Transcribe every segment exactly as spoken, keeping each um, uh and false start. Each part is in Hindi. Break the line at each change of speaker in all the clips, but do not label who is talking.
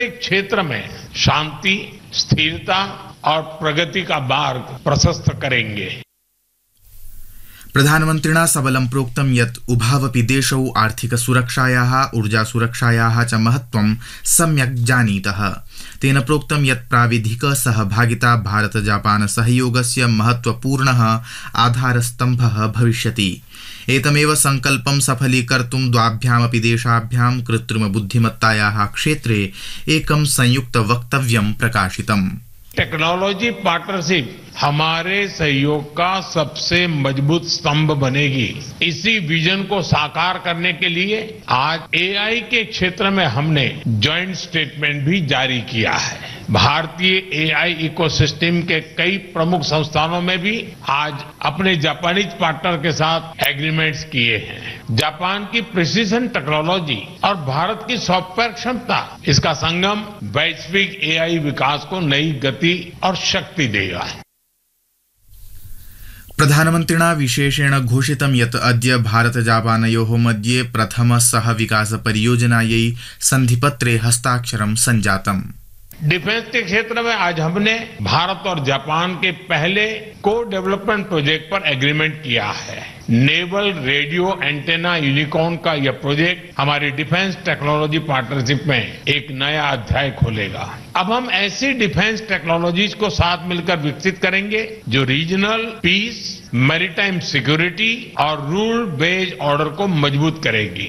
क्षेत्र में शांति, स्थिरता और प्रगति का मार्ग प्रशस्त करेंगे।
प्रधानमन्त्रिणा सबलं प्रोक्तं यत् उभावपि देशौ आर्थिकसुरक्षायाः ऊर्जासुरक्षायाः च महत्त्वं सम्यक् जानीतः। तेन प्रोक्तं यत् प्राविधिक सहभागिता भारत जापान सहयोगस्य महत्त्वपूर्णः आधारस्तम्भः भविष्यति। एतमेव संकल्पं सफलीकर्तुं द्वाभ्यामपि देशाभ्यां कृत्रिमबुद्धिमत्तायाः क्षेत्रे एकं संयुक्त वक्तव्यं प्रकाशितम्।
टेक्नोलॉजी पार्टनरशिप हमारे सहयोग का सबसे मजबूत स्तंभ बनेगी। इसी विजन को साकार करने के लिए आज एआई के क्षेत्र में हमने जॉइंट स्टेटमेंट भी जारी किया है। भारतीय एआई इकोसिस्टम के कई प्रमुख संस्थानों में भी आज अपने जापानीज पार्टनर के साथ एग्रीमेंट्स किए हैं। जापान की प्रिसीजन टेक्नोलॉजी और भारत की सॉफ्टवेयर क्षमता, इसका संगम वैश्विक एआई विकास को नई गति और शक्ति देगा।
प्रधानमन्त्रिणा विशेषेण घोषितं यत् अद्य भारत जापानयोः मध्ये प्रथम सह विकास परियोजनायै सन्धिपत्रे हस्ताक्षरं संजातम्।
डिफेंस के क्षेत्र में आज हमने भारत और जापान के पहले को डेवलपमेंट प्रोजेक्ट पर एग्रीमेंट किया है। नेवल रेडियो एंटेना यूनिकॉर्न का यह प्रोजेक्ट हमारी डिफेंस टेक्नोलॉजी पार्टनरशिप में एक नया अध्याय खोलेगा। अब हम ऐसी डिफेंस टेक्नोलॉजीज को साथ मिलकर विकसित करेंगे जो रीजनल पीस, मैरीटाइम सिक्योरिटी और रूल बेस्ड ऑर्डर को मजबूत करेगी।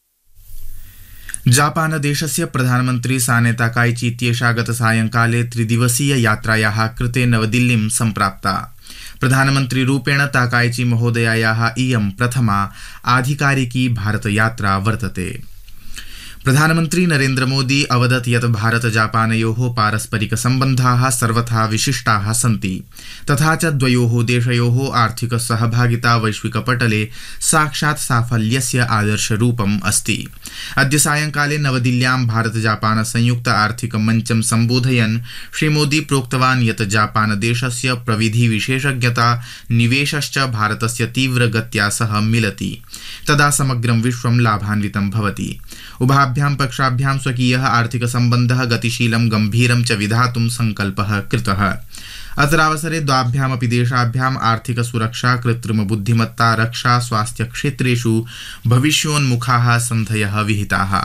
जापान देशस्य प्रधानमन्त्री साने ताकाइची इत्येषा गत सायंकाले त्रिदिवसीय यात्रायाः कृते नवदिल्लीं सम्प्राप्ता। प्रधानमन्त्री रूपेण ताकाइची महोदयायाः इयं प्रथमा आधिकारिकी भारत यात्रा वर्तते। प्रधानमन्त्री नरेन्द्र मोदी अवदत् यत् भारत जापानयोः पारस्परिक सम्बन्धाः सर्वथा विशिष्टाः सन्ति, तथा च द्वयोः देशयोः आर्थिक सहभागिता वैश्विकपटले साक्षात् साफल्यस्य आदर्शरूपम् अस्ति। अद्य सायंकाले नवदिल्ल्यां भारत जापान संयुक्त आर्थिक मञ्चं सम्बोधयन् श्रीमोदी प्रोक्तवान् यत् जापान देशस्य प्रविधि विशेषज्ञता निवेशश्च भारतस्य तीव्रगत्या सह मिलति, तदा समग्रं विश्वं लाभान्वितं भवति। उभाभ्यां पक्षाभ्यां स्वकीयः आर्थिक सम्बन्धः गतिशीलं गम्भीरं च विधातुं सङ्कल्पः कृतः। अत्रावसरे द्वाभ्यामपि देशाभ्याम् आर्थिक सुरक्षा, कृत्रिम बुद्धिमत्ता, रक्षा, स्वास्थ्य क्षेत्रेषु भविष्योन्मुखाः सन्धयः विहिताः।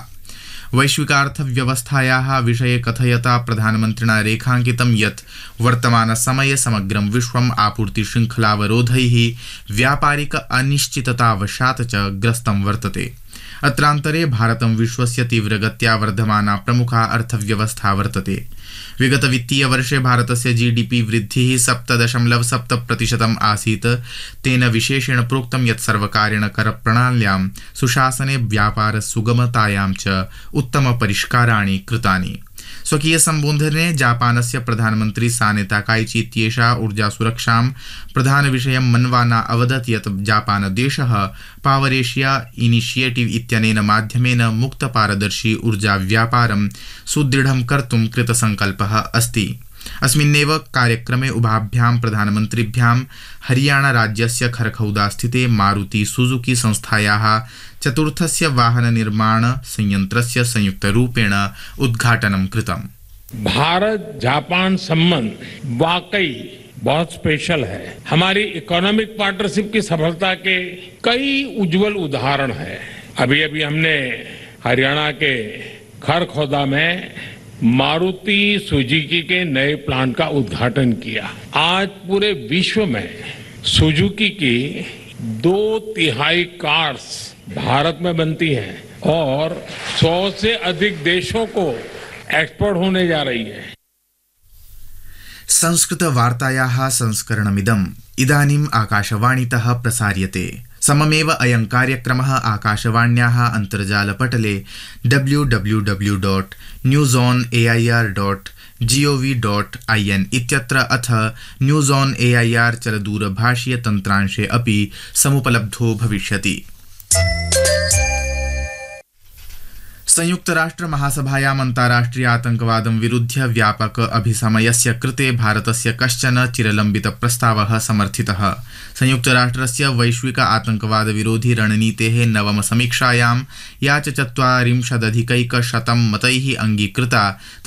वैश्विकार्थव्यवस्थायाः विषये कथयता प्रधानमन्त्रिणा रेखाङ्कितं यत् वर्तमानसमये समग्रं विश्वम् आपूर्तिशृङ्खलावरोधैः, व्यापारिक अनिश्चिततावशात् च ग्रस्तं वर्तते। अत्रान्तरे भारतं विश्वस्य तीव्रगत्या वर्धमाना प्रमुखा अर्थव्यवस्था वर्तते। विगत वित्तीय वर्षे भारतस्य जीडीपी वृद्धिः सप्त दशमलव सप्त प्रतिशतम् आसीत्। तेन विशेषेण प्रोक्तं यत् सर्वकारेण करप्रणाल्यां सुशासने, व्यापार सुगमतायां च उत्तम परिष्काराणि कृतानि। स्वकीय सम्बोधने जापानस्य प्रधानमन्त्री साने ताकाइची इत्येषा ऊर्जासुरक्षां प्रधान विषयं मन्वाना अवदत् यत् जापान देशः पावर एशिया इनिशिएटिव इत्यनेन माध्यमेन मुक्तपारदर्शी ऊर्जा व्यापारं सुदृढं कर्तुं कृतसङ्कल्पः अस्ति। अस्मिन्नेव कार्यक्रमे उभाभ्यां प्रधानमन्त्रिभ्यां हरियाणा राज्यस्य खरखौदा स्थिते मारुति सुजुकी संस्थायाः चतुर्थस्य वाहन निर्माण संयंत्रस्य संयुक्तरूपेण उद्घाटनं कृतम्।
भारत जापान संबंध वाकई बहुत स्पेशल है। हमारी इकोनॉमिक पार्टनरशिप की सफलता के कई उज्जवल उदाहरण हैं। अभी अभी हमने हरियाणा के खरखौदा में मारुति सुजुकी के नए प्लांट का उद्घाटन किया। आज पूरे विश्व में सुजुकी की दो तिहाई कार्स भारत में बनती हैं और सौ से अधिक देशों को एक्सपोर्ट होने जा रही है।
संस्कृत वार्तायाः संस्करणमिदम् इदानीम् आकाशवाणीतः प्रसार्यते। सममेव अयं कार्यक्रमः आकाशवाण्याः अन्तर्जालपटले W W W dot news on A I R dot G O V dot I N इत्यत्र अथ news on A I R चलदूरभाषीय तन्त्रांशे अपि समुपलब्धो भविष्यति। संयुक्तराष्ट्र महासभायाम् अन्ताराष्ट्रिय आतंकवादं विरुध्य व्यापक अभिसमयस्य कृते भारतस्य कश्चन चिरलम्बित प्रस्तावः समर्थितः। संयुक्तराष्ट्रस्य वैश्विक आतंकवाद विरोधी रणनीतेः नवम समीक्षायां या च चत्वारिंशदधिकैकशतं मतैः अङ्गीकृता